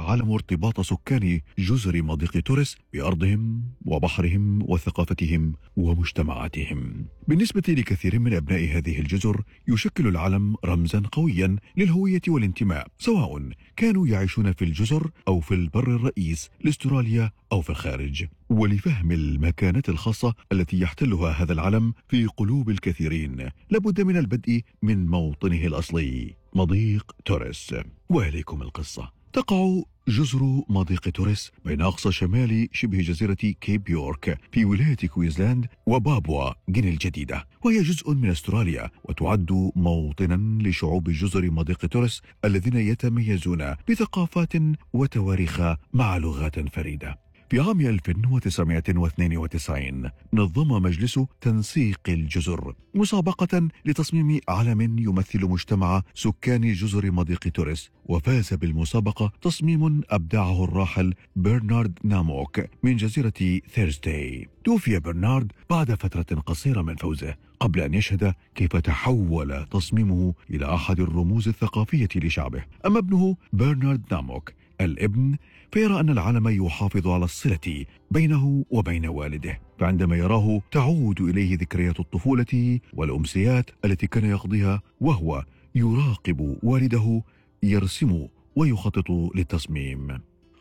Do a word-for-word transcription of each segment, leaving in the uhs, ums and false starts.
العلم ارتباط سكان جزر مضيق توريس بأرضهم وبحرهم وثقافتهم ومجتمعاتهم. بالنسبة لكثير من أبناء هذه الجزر يشكل العلم رمزا قويا للهوية والانتماء، سواء كانوا يعيشون في الجزر أو في البر الرئيس لاستراليا أو في الخارج. ولفهم المكانة الخاصة التي يحتلها هذا العلم في قلوب الكثيرين لابد من البدء من موطنه الأصلي مضيق توريس. وإليكم القصة. تقع جزر مضيق توريس بين أقصى شمال شبه جزيرة كيب يورك في ولاية كوينزلاند وبابوا غيني الجديدة، وهي جزء من أستراليا، وتعد موطنا لشعوب جزر مضيق توريس الذين يتميزون بثقافات وتواريخ مع لغات فريدة. في عام ألف وتسعمائة واثنين وتسعين نظم مجلس تنسيق الجزر مسابقة لتصميم علم يمثل مجتمع سكان جزر مضيق توريس، وفاز بالمسابقة تصميم أبدعه الراحل برنارد ناموك من جزيرة ثيرزداي. توفي برنارد بعد فترة قصيرة من فوزه، قبل أن يشهد كيف تحول تصميمه إلى أحد الرموز الثقافية لشعبه. أما ابنه برنارد ناموك الابن فيرى أن العلم يحافظ على الصلة بينه وبين والده، فعندما يراه تعود إليه ذكريات الطفولة والأمسيات التي كان يقضيها وهو يراقب والده يرسم ويخطط للتصميم.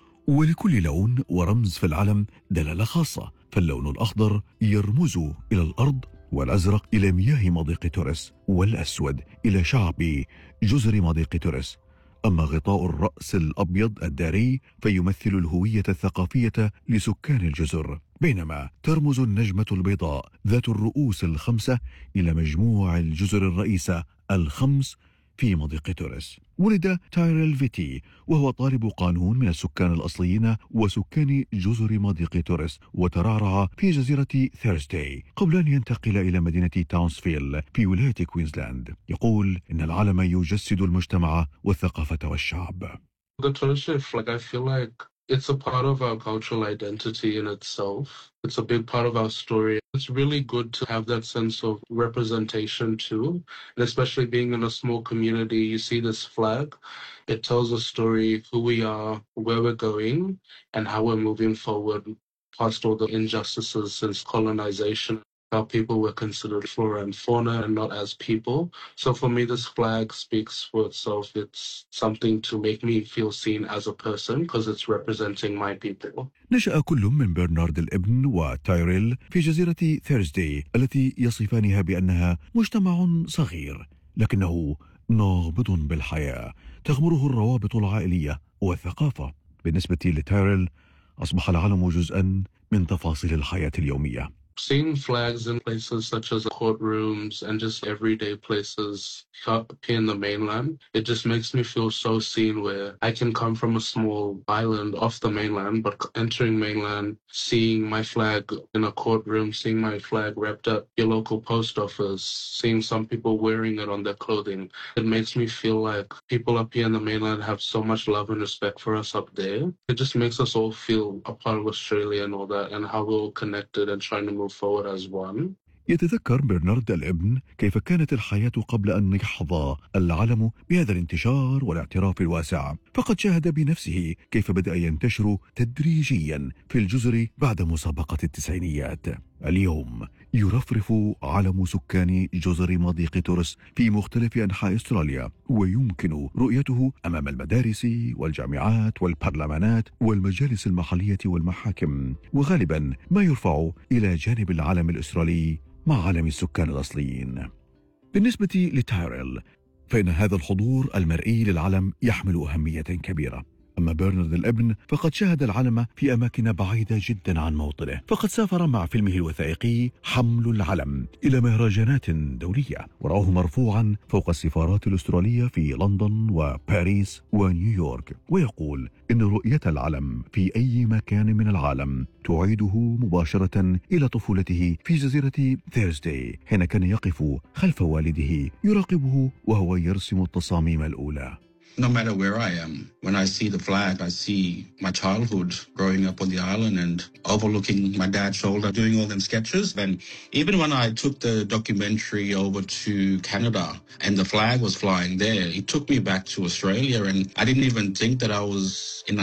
ولكل لون ورمز في العلم دلالة خاصة، فاللون الأخضر يرمز إلى الأرض، والأزرق إلى مياه مضيق توريس، والأسود إلى شعب جزر مضيق توريس. أما غطاء الرأس الأبيض الداري فيمثل الهوية الثقافية لسكان الجزر، بينما ترمز النجمة البيضاء ذات الرؤوس الخمسة إلى مجموع الجزر الرئيسة الخمس في مضيق توريس. ولد تايريل فيتي وهو طالب قانون من السكان الأصليين وسكان جزر مضيق توريس، وترعرع في جزيرة ثيرزداي قبل أن ينتقل إلى مدينة تاونسفيل في ولاية كوينزلاند. يقول إن العلم يجسد المجتمع والثقافة والشعب. The traditional flag, I feel like it's a part of our cultural identity in itself. It's a big part of our story. It's really good to have that sense of representation too. And especially being in a small community, you see this flag. It tells a story, who we are, where we're going, and how we're moving forward past all the injustices since colonization. How people were considered flora and fauna and not as people. So for me, this flag speaks for itself. It's something to make me feel seen as a person because it's representing my people. نشأ كل من برنارد الابن وتايريل في جزيرة ثيرزداي التي يصفانها بأنها مجتمع صغير لكنه نابض بالحياة، تغمره الروابط العائلية والثقافة. بالنسبة لتايريل أصبح العلم جزءا من تفاصيل الحياة اليومية. Seeing flags in places such as courtrooms and just everyday places here in the mainland, it just makes me feel so seen, where I can come from a small island off the mainland, but entering mainland, seeing my flag in a courtroom, seeing my flag wrapped at your local post office, seeing some people wearing it on their clothing, it makes me feel like people up here in the mainland have so much love and respect for us up there. It just makes us all feel a part of Australia and all that, and how we're all connected and trying to move forward as one. يتذكر برنارد الابن كيف كانت الحياة قبل أن يحظى العلم بهذا الانتشار والاعتراف الواسع، فقد شاهد بنفسه كيف بدأ ينتشر تدريجيا في الجزر بعد مسابقة التسعينيات. اليوم يرفرف علم سكان جزر مضيق توريس في مختلف أنحاء أستراليا، ويمكن رؤيته أمام المدارس والجامعات والبرلمانات والمجالس المحلية والمحاكم، وغالبا ما يرفع إلى جانب العلم الأسترالي مع علم السكان الأصليين. بالنسبة لتايريل فإن هذا الحضور المرئي للعلم يحمل أهمية كبيرة. أما برنارد الابن فقد شاهد العلم في أماكن بعيدة جدا عن موطنه، فقد سافر مع فيلمه الوثائقي حمل العلم إلى مهرجانات دولية، ورآه مرفوعا فوق السفارات الأسترالية في لندن وباريس ونيويورك. ويقول إن رؤية العلم في أي مكان من العالم تعيده مباشرة إلى طفولته في جزيرة ثيرزداي، حين كان يقف خلف والده يراقبه وهو يرسم التصاميم الأولى. No matter where I am, when I see the flag, I see my childhood growing up on the island and overlooking my dad's shoulder, doing all them sketches. And even when I took the documentary over to Canada and the flag was flying there, it took me back to Australia, and I didn't even think that I was in